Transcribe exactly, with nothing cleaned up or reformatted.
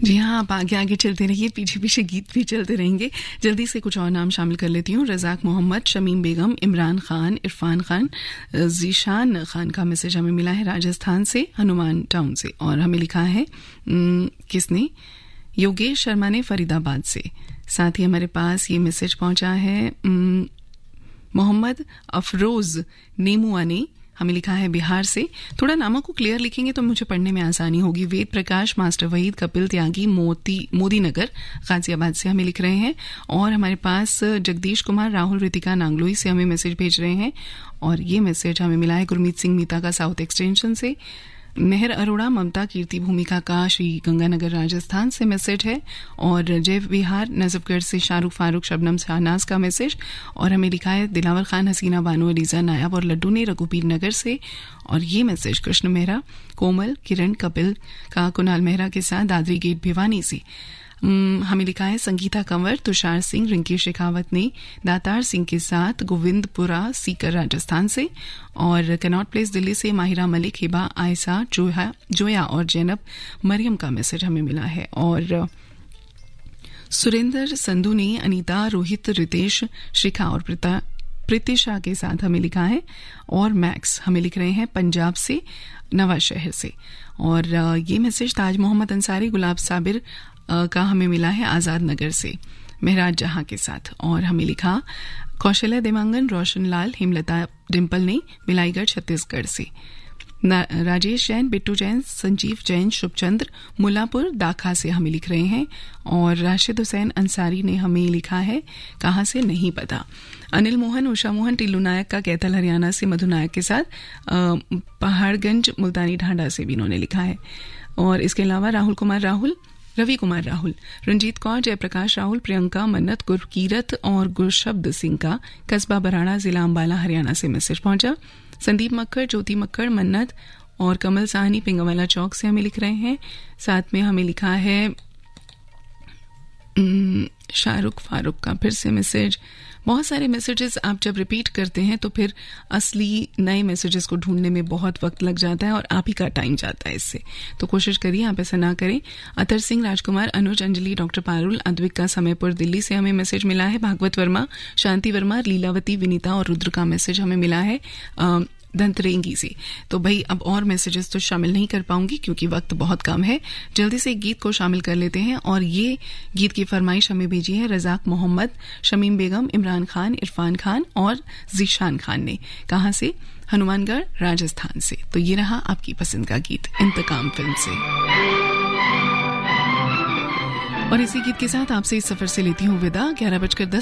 जी हाँ, आप आगे आगे चलते रहिए, पीछे पीछे गीत भी चलते रहेंगे। जल्दी से कुछ और नाम शामिल कर लेती हूँ। रज़ाक मोहम्मद, शमीम बेगम, इमरान खान, इरफान खान, जीशान खान का मैसेज हमें मिला है राजस्थान से, हनुमान टाउन से। और हमें लिखा है किसने, योगेश शर्मा ने फरीदाबाद से। साथ ही हमारे पास ये मैसेज पहुंचा है मोहम्मद अफरोज नेमुआ ने, हमें लिखा है बिहार से। थोड़ा नामों को क्लियर लिखेंगे तो मुझे पढ़ने में आसानी होगी। वेद प्रकाश, मास्टर वहीद, कपिल त्यागी, मोती मोदी नगर गाजियाबाद से हमें लिख रहे हैं। और हमारे पास जगदीश कुमार, राहुल, रितिका नांगलोई से हमें मैसेज भेज रहे हैं। और ये मैसेज हमें मिला है गुरमीत सिंह मीता का साउथ एक्सटेंशन से। मेहर अरोड़ा, ममता, कीर्ति, भूमिका का श्री गंगानगर राजस्थान से मैसेज है। और जय विहार नजफगढ़ से शाहरुख फारूक, शबनम शाहनाज का मैसेज। और हमें लिखा है दिलावर खान, हसीना बानो, अलीजा नायाब और लड्डू ने रघुबीर नगर से। और ये मैसेज कृष्ण मेहरा, कोमल, किरण, कपिल का कुणाल मेहरा के साथ दादरी गेट भिवानी से। हमें लिखा है संगीता कंवर, तुषार सिंह, रिंकी शेखावत ने दातार सिंह के साथ गोविंदपुरा सीकर राजस्थान से। और कैनॉट प्लेस दिल्ली से माहिरा मलिक, हिबा, आयसा, जोया जोया और जैनब मरियम का मैसेज हमें मिला है। और सुरेंद्र संधू ने अनीता, रोहित, रितेश, शिखा और प्रीतिशा के साथ हमें लिखा है। और मैक्स हमें लिख रहे हैं पंजाब से, नवा शहर से। और ये मैसेज ताज मोहम्मद अंसारी, गुलाब साबिर का हमें मिला है आजाद नगर से, महराज जहां के साथ। और हमें लिखा कौशल्या देवांगन, रोशन लाल, हेमलता डिम्पल ने बिलाईगढ़ छत्तीसगढ़ से। राजेश जैन, बिट्टू जैन, संजीव जैन, शुभचंद्र मुल्लापुर दाखा से हमें लिख रहे हैं। और राशिद हुसैन अंसारी ने हमें लिखा है कहाँ से नहीं पता। अनिल मोहन, उषा मोहन, टिल्लू नायक का कैथल हरियाणा से मधु नायक के साथ, पहाड़गंज मुल्तानी ढांडा से भी इन्होंने लिखा है। और इसके अलावा राहुल कुमार राहुल, रवि कुमार राहुल, रंजीत कौर, जयप्रकाश राहुल, प्रियंका, मन्नत, गुरकीरत और गुरशब्द सिंह का कस्बा बराड़ा, जिला अंबाला, हरियाणा से मैसेज पहुंचा। संदीप मक्खर, ज्योति मक्खर, मन्नत और कमल साहनी पिंगवाला चौक से हमें लिख रहे हैं। साथ में हमें लिखा है शाहरुख फारूक का फिर से मैसेज। बहुत सारे मैसेजेस आप जब रिपीट करते हैं तो फिर असली नए मैसेजेस को ढूंढने में बहुत वक्त लग जाता है और आप ही का टाइम जाता है इससे, तो कोशिश करिए आप ऐसा ना करें। अतर सिंह, राजकुमार, अनुज, अंजलि, डॉक्टर पारुल, अद्विक का समयपुर दिल्ली से हमें मैसेज मिला है। भागवत वर्मा, शांति वर्मा, लीलावती, विनीता और रुद्र का मैसेज हमें मिला है आ, दंतरेंगी से। तो भाई अब और मैसेजेस तो शामिल नहीं कर पाऊंगी क्योंकि वक्त बहुत कम है। जल्दी से एक गीत को शामिल कर लेते हैं। और ये गीत की फरमाइश हमें भेजी है रज़ाक मोहम्मद, शमीम बेगम, इमरान खान, इरफान खान और जीशान खान ने। कहाँ से? हनुमानगढ़ राजस्थान से। तो ये रहा आपकी पसंद का गीत इंतकाम फिल्म से। और इसी गीत के साथ आपसे इस सफर से लेती हूँ विदा। ग्यारह बजकर दस